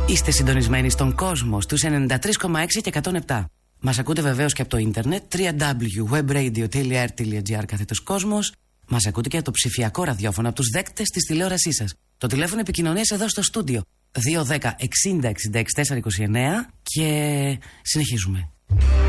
Είστε συντονισμένοι στον κόσμο στους 93,6 και 107. Μας ακούτε βεβαίως και από το ίντερνετ www.webradio.gr/κόσμος. Μας ακούτε και από το ψηφιακό ραδιόφωνο, από τους δέκτες της τηλεόρασής σας. Το τηλέφωνο επικοινωνίας εδώ στο στούντιο 210 60 66 429 και συνεχίζουμε.